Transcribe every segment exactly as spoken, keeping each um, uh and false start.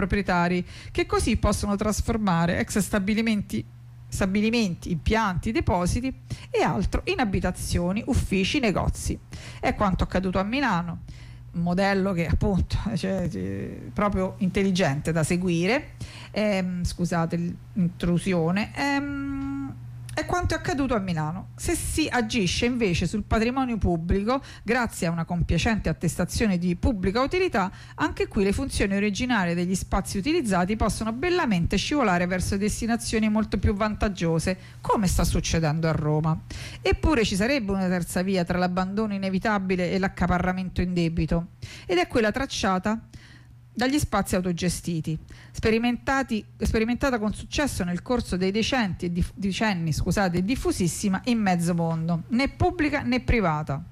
proprietari, che così possono trasformare ex stabilimenti stabilimenti, impianti, depositi e altro in abitazioni, uffici, negozi. È quanto accaduto a Milano, un modello che appunto cioè, proprio intelligente da seguire. Ehm, scusate l'intrusione. Ehm, è quanto è accaduto a Milano. Se si agisce invece sul patrimonio pubblico grazie a una compiacente attestazione di pubblica utilità, anche qui le funzioni originarie degli spazi utilizzati possono bellamente scivolare verso destinazioni molto più vantaggiose, come sta succedendo a Roma. Eppure ci sarebbe una terza via tra l'abbandono inevitabile e l'accaparramento indebito, ed è quella tracciata dagli spazi autogestiti, sperimentati, sperimentata con successo nel corso dei decenti e dif, decenni scusate, e diffusissima in mezzo mondo, né pubblica né privata,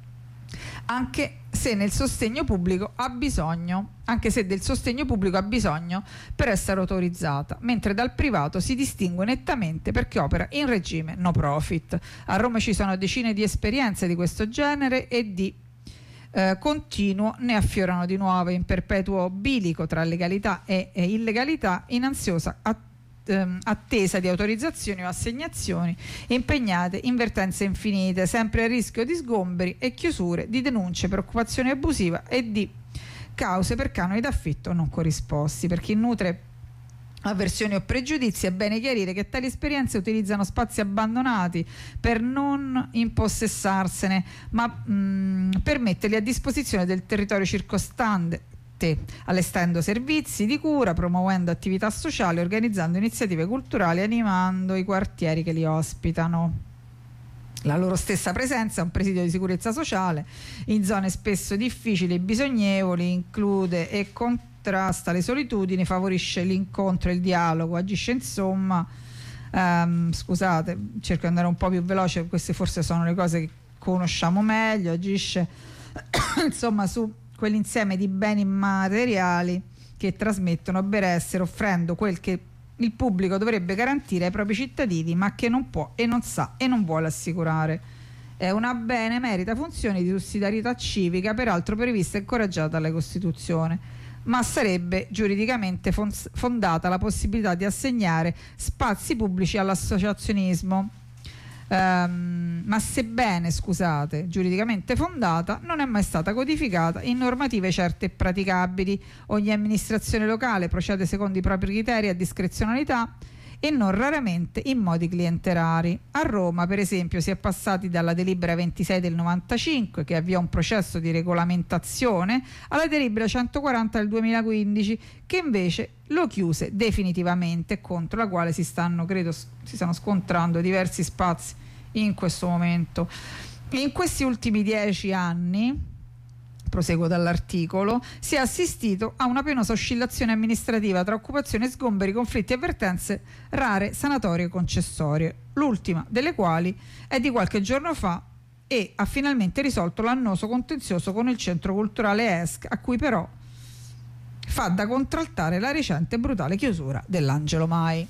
anche se nel sostegno pubblico ha bisogno, anche se del sostegno pubblico ha bisogno per essere autorizzata, mentre dal privato si distingue nettamente perché opera in regime no profit. A Roma ci sono decine di esperienze di questo genere e di Eh, continuo ne affiorano di nuove in perpetuo bilico tra legalità e, e illegalità, in ansiosa att ehm, attesa di autorizzazioni o assegnazioni, impegnate in vertenze infinite, sempre a rischio di sgomberi e chiusure, di denunce per occupazione abusiva e di cause per canoni d'affitto non corrisposti. Per chi nutre avversioni o pregiudizi è bene chiarire che tali esperienze utilizzano spazi abbandonati per non impossessarsene, ma mh, per metterli a disposizione del territorio circostante, allestendo servizi di cura, promuovendo attività sociali, organizzando iniziative culturali, animando i quartieri che li ospitano. La loro stessa presenza è un presidio di sicurezza sociale in zone spesso difficili e bisognevoli, include e contrasta le solitudini, favorisce l'incontro e il dialogo, agisce insomma ehm, scusate, cerco di andare un po' più veloce, queste forse sono le cose che conosciamo meglio, agisce insomma su quell'insieme di beni materiali che trasmettono benessere, offrendo quel che il pubblico dovrebbe garantire ai propri cittadini, ma che non può e non sa e non vuole assicurare. È una benemerita funzione di sussidiarietà civica, peraltro prevista e incoraggiata dalla Costituzione, ma sarebbe giuridicamente fondata la possibilità di assegnare spazi pubblici all'associazionismo. Um, ma sebbene, scusate, giuridicamente fondata, non è mai stata codificata in normative certe e praticabili. Ogni amministrazione locale procede secondo i propri criteri a discrezionalità e non raramente in modi clientelari. A Roma, per esempio, si è passati dalla delibera ventisei del novantacinque, che avvia un processo di regolamentazione, alla delibera centoquaranta del duemilaquindici, che invece lo chiuse definitivamente, contro la quale si stanno, credo, si stanno scontrando diversi spazi in questo momento. In questi ultimi dieci anni, proseguo dall'articolo, si è assistito a una penosa oscillazione amministrativa tra occupazione, sgomberi, conflitti e avvertenze rare, sanatorie e concessorie, l'ultima delle quali è di qualche giorno fa e ha finalmente risolto l'annoso contenzioso con il centro culturale E S C, a cui però fa da contraltare la recente brutale chiusura dell'Angelo Mai.